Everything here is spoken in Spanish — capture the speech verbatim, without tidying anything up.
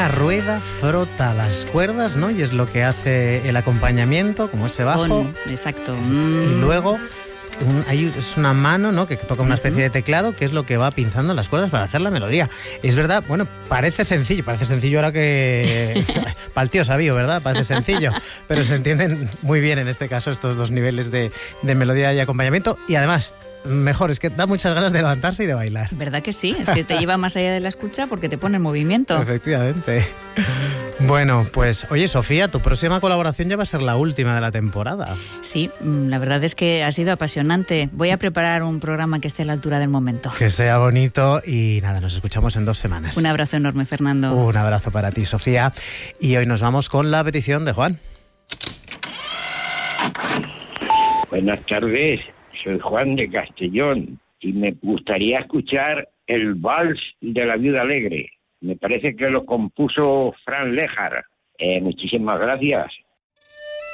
una rueda frota las cuerdas, ¿no? Y es lo que hace el acompañamiento, como ese bajo. Con, exacto. Mm. Y luego un, hay, es una mano, ¿no? Que toca una especie de teclado, que es lo que va pinzando las cuerdas para hacer la melodía. Es verdad, bueno, parece sencillo, parece sencillo ahora que... para el tío sabio, ¿verdad? Parece sencillo, pero se entienden muy bien en este caso estos dos niveles de, de melodía y acompañamiento. Y además, mejor, es que da muchas ganas de levantarse y de bailar. ¿Verdad que sí? Es que te lleva más allá de la escucha porque te pone en movimiento. Efectivamente. Bueno, pues oye, Sofía, tu próxima colaboración ya va a ser la última de la temporada. Sí, la verdad es que ha sido apasionante. Voy a preparar un programa que esté a la altura del momento. Que sea bonito y nada, nos escuchamos en dos semanas. Un abrazo enorme, Fernando. Un abrazo para ti, Sofía. Y hoy nos vamos con la petición de Juan. Buenas tardes. Soy Juan de Castellón y me gustaría escuchar el vals de la Viuda Alegre. Me parece que lo compuso Fran Léjar. Eh, muchísimas gracias.